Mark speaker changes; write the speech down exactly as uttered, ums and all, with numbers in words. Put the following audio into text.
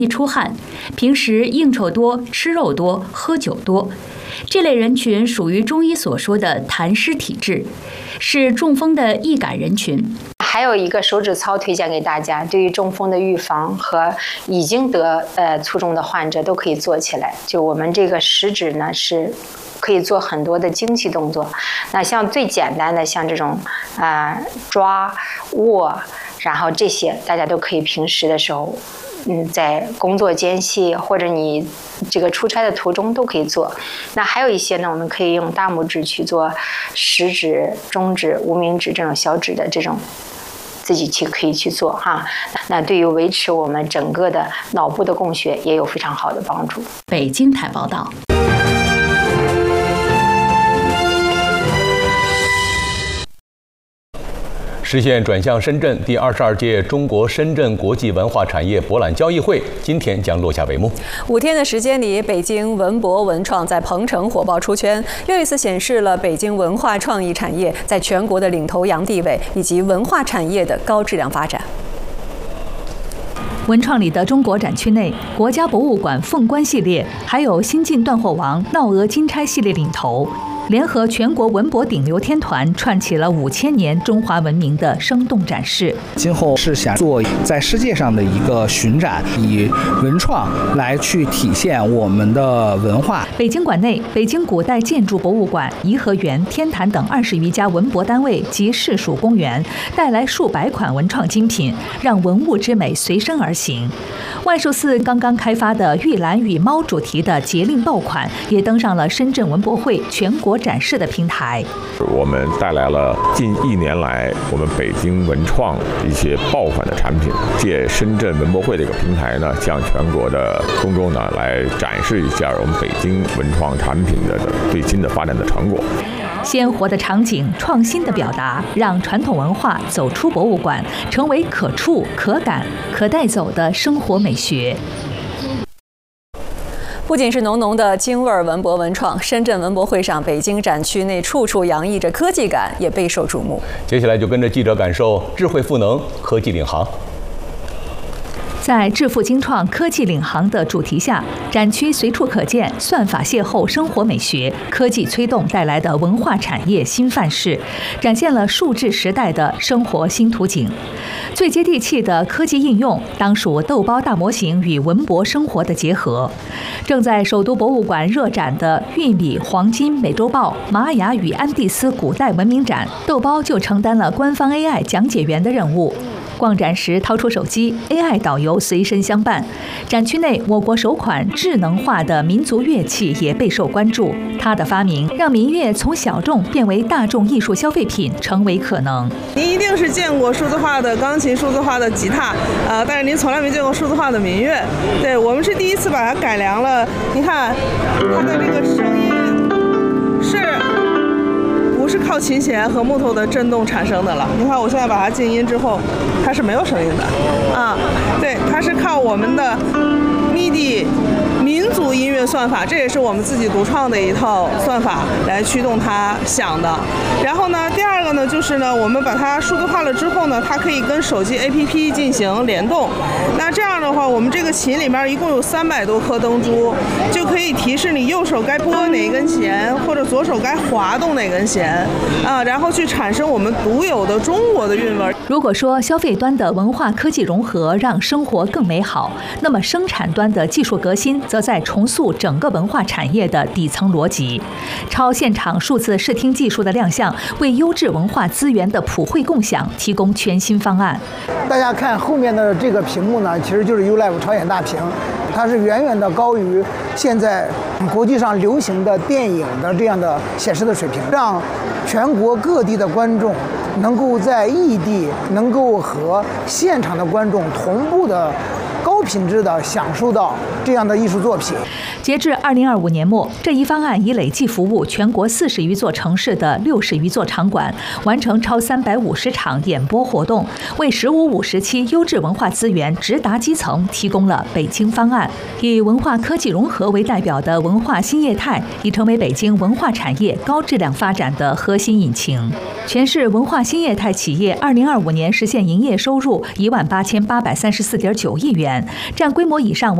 Speaker 1: 易出汗，平时应酬多、吃肉多、喝酒多。这类人群属于中医所说的痰湿体质，是中风的易感人群。
Speaker 2: 还有一个手指操推荐给大家，对于中风的预防和已经得呃卒中的患者都可以做起来。就我们这个食指呢是可以做很多的精细动作。那像最简单的，像这种啊、呃、抓、握，然后这些大家都可以平时的时候。嗯，在工作间隙或者你这个出差的途中都可以做。那还有一些呢，我们可以用大拇指去做食指、中指、无名指这种小指的这种，自己去可以去做哈。那对于维持我们整个的脑部的供血也有非常好的帮助。
Speaker 1: 北京台报道。
Speaker 3: 实现转向深圳第二十二届中国深圳国际文化产业博览交易会今天将落下帷幕。
Speaker 4: 五天的时间里，北京文博文创在鹏城火爆出圈，又一次显示了北京文化创意产业在全国的领头羊地位以及文化产业的高质量发展。
Speaker 1: 文创里的中国展区内，国家博物馆凤冠系列，还有新晋断货王闹鹅金钗系列领头。联合全国文博顶流天团，串起了五千年中华文明的生动展示。
Speaker 5: 今后是想做在世界上的一个巡展，以文创来去体现我们的文化。
Speaker 1: 北京馆内，北京古代建筑博物馆、颐和园、天坛等二十余家文博单位及市属公园带来数百款文创精品，让文物之美随身而行。万寿寺刚刚开发的玉兰与猫主题的节令爆款，也登上了深圳文博会全国展示的平台。
Speaker 6: 我们带来了近一年来我们北京文创一些爆款的产品，借深圳文博会这个平台呢，向全国的公众呢来展示一下我们北京文创产品的最新的发展的成果。
Speaker 1: 鲜活的场景、创新的表达，让传统文化走出博物馆，成为可触、可感、可带走的生活美学。
Speaker 4: 不仅是浓浓的京味儿文博文创，深圳文博会上，北京展区内处处洋溢着科技感，也备受瞩目。
Speaker 3: 接下来就跟着记者感受智慧赋能科技领航。
Speaker 1: 在致富精创科技领航的主题下，展区随处可见算法邂逅生活美学、科技催动带来的文化产业新范式，展现了数字时代的生活新图景。最接地气的科技应用，当属豆包大模型与文博生活的结合。正在首都博物馆热展的玉米、黄金、美洲豹、玛雅与安第斯古代文明展，豆包就承担了官方 A I 讲解员的任务。逛展时掏出手机 ，A I 导游随身相伴。展区内，我国首款智能化的民族乐器也备受关注。它的发明让民乐从小众变为大众艺术消费品，成为可能。
Speaker 7: 您一定是见过数字化的钢琴、数字化的吉他，呃，但是您从来没见过数字化的民乐。对，我们是第一次把它改良了。你看，它的这个声音是。不是靠琴弦和木头的震动产生的了。你看，我现在把它静音之后，它是没有声音的啊。对，它是靠我们的 M I D I 民族音乐算法，这也是我们自己独创的一套算法来驱动它响的。然后呢，第二个呢，就是呢，我们把它数字化了之后呢，它可以跟手机 A P P 进行联动。那这样的话，我们这个琴里面一共有三百多颗灯珠，就可以提示你右手该拨哪根弦，或者左手该滑动哪根弦。啊，然后去产生我们独有的中国的韵味。
Speaker 1: 如果说消费端的文化科技融合让生活更美好，那么生产端的技术革新则在重塑整个文化产业的底层逻辑。超现场数字视听技术的亮相，为优质文化资源的普惠共享提供全新方案。
Speaker 8: 大家看后面的这个屏幕呢，其实就是 U Live 超显大屏，它是远远的高于现在国际上流行的电影的这样的显示的水平，让全国各地的观众能够在异地能够和现场的观众同步的高品质的享受到这样的艺术作品。
Speaker 1: 截至二零二五年末，这一方案已累计服务全国四十余座城市的六十余座场馆，完成超三百五十场演播活动，为“十五五”时期优质文化资源直达基层提供了北京方案。以文化科技融合为代表的文化新业态，已成为北京文化产业高质量发展的核心引擎。全市文化新业态企业二零二五年实现营业收入一万八千八百三十四点九亿元， 占规模以上